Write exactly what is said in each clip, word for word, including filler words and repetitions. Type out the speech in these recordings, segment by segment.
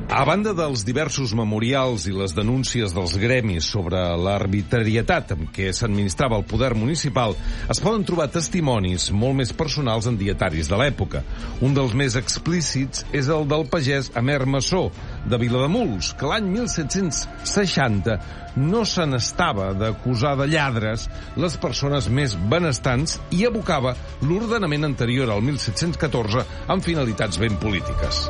A banda dels diversos memorials i les denúncies dels gremis sobre l'arbitrarietat amb què s'administrava el poder municipal, es poden trobar testimonis molt més personals en dietaris de l'època. Un dels més explícits és el del pagès Amer Massó, de Vilademuls, que l'any mil set-cents seixanta no se n'estava d'acusar de lladres les persones més benestants i evocava l'ordenament anterior al mil set-cents catorze amb finalitats ben polítiques.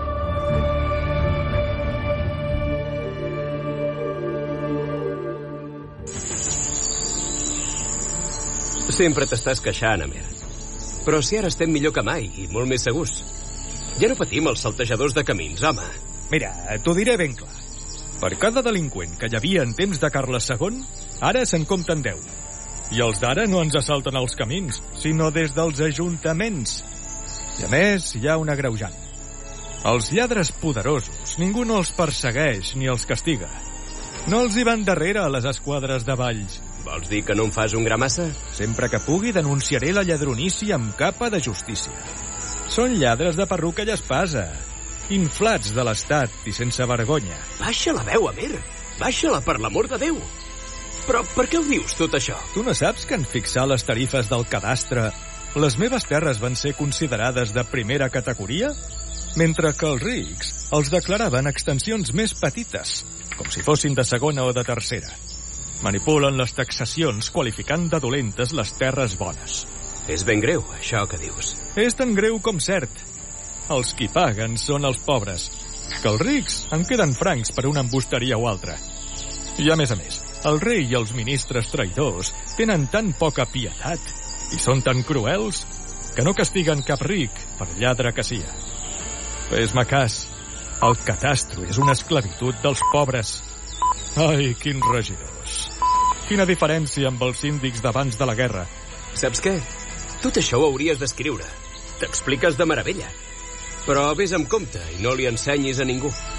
Sempre t'estàs queixant, Amer. Però si ara estem millor que mai i molt més segurs. Ja no patim els saltejadors de camins, home. Mira, t'ho diré ben clar. Per cada delinqüent que hi havia en temps de Carles segon, ara se'n compten deu. I els d'ara no ens assalten els camins, sinó des dels ajuntaments. I a més, hi ha un agreujant. Els lladres poderosos, ningú no els persegueix ni els castiga. No els hi van darrere a les esquadres de Valls. Vols dir que no em fas un gra massa? Sempre que pugui denunciaré la lladronícia amb capa de justícia. Són lladres de perruca i espasa, inflats de l'estat i sense vergonya. Baixa la veu, Amer. Baixa-la, per l'amor de Déu. Però per què ho dius, tot això? Tu no saps que en fixar les tarifes del cadastre les meves terres van ser considerades de primera categoria? Mentre que els rics els declaraven extensions més petites, com si fossin de segona o de tercera. Manipulen les taxacions qualificant de dolentes les terres bones. És ben greu, això que dius. És tan greu com cert. Els qui paguen són els pobres, que els rics en queden francs per una embusteria o altra. I a més a més, el rei i els ministres traïdors tenen tan poca pietat i són tan cruels que no castiguen cap ric per lladre que sia. Fes-me cas, el catastro és una esclavitud dels pobres. Ai, quins regidors. Quina diferència amb els síndics d'abans de la guerra. Saps què? Tot això ho hauries d'escriure. T'expliques de meravella. Però vés amb compte i no li ensenyis a ningú.